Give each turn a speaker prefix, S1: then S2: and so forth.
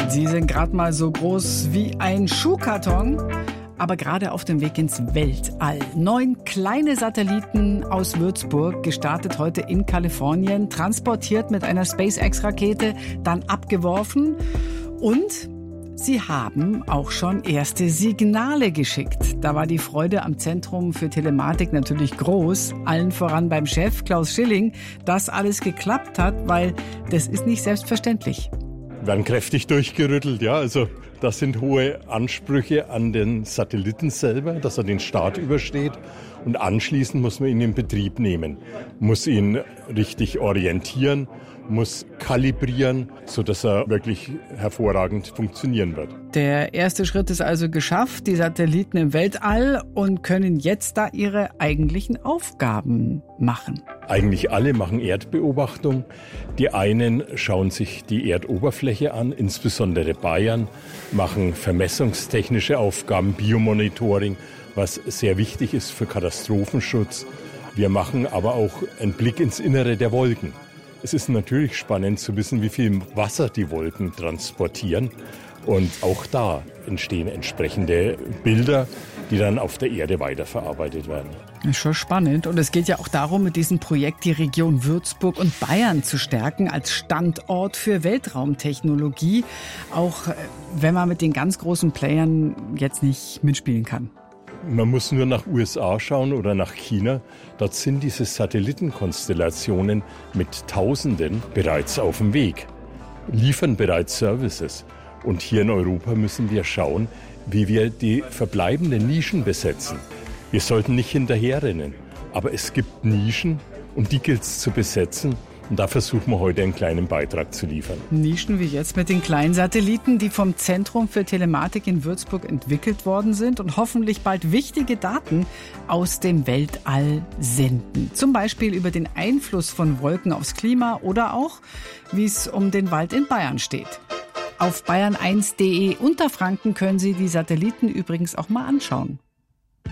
S1: Sie sind gerade mal so groß wie ein Schuhkarton, aber gerade auf dem Weg ins Weltall. 9 kleine Satelliten aus Würzburg, gestartet heute in Kalifornien, transportiert mit einer SpaceX-Rakete, dann abgeworfen und sie haben auch schon erste Signale geschickt. Da war die Freude am Zentrum für Telematik natürlich groß. Allen voran beim Chef Klaus Schilling, dass alles geklappt hat, weil das ist nicht selbstverständlich.
S2: Wir werden kräftig durchgerüttelt, ja. Also das sind hohe Ansprüche an den Satelliten selber, dass er den Start übersteht. Und anschließend muss man ihn in Betrieb nehmen, muss ihn richtig orientieren, muss kalibrieren, sodass er wirklich hervorragend funktionieren wird.
S1: Der erste Schritt ist also geschafft, die Satelliten im Weltall und können jetzt da ihre eigentlichen Aufgaben machen.
S2: Eigentlich alle machen Erdbeobachtung. Die einen schauen sich die Erdoberfläche an, insbesondere Bayern, machen vermessungstechnische Aufgaben, Biomonitoring, was sehr wichtig ist für Katastrophenschutz. Wir machen aber auch einen Blick ins Innere der Wolken. Es ist natürlich spannend zu wissen, wie viel Wasser die Wolken transportieren. Und auch da entstehen entsprechende Bilder, die dann auf der Erde weiterverarbeitet werden.
S1: Das ist schon spannend. Und es geht ja auch darum, mit diesem Projekt die Region Würzburg und Bayern zu stärken als Standort für Weltraumtechnologie. Auch wenn man mit den ganz großen Playern jetzt nicht mitspielen kann.
S2: Man muss nur nach USA schauen oder nach China. Dort sind diese Satellitenkonstellationen mit Tausenden bereits auf dem Weg, liefern bereits Services. Und hier in Europa müssen wir schauen, wie wir die verbleibenden Nischen besetzen. Wir sollten nicht hinterherrennen, aber es gibt Nischen und die gilt es zu besetzen. Und da versuchen wir heute einen kleinen Beitrag zu liefern.
S1: Nischen wie jetzt mit den kleinen Satelliten, die vom Zentrum für Telematik in Würzburg entwickelt worden sind und hoffentlich bald wichtige Daten aus dem Weltall senden. Zum Beispiel über den Einfluss von Wolken aufs Klima oder auch, wie es um den Wald in Bayern steht. Auf bayern1.de Unterfranken können Sie die Satelliten übrigens auch mal anschauen.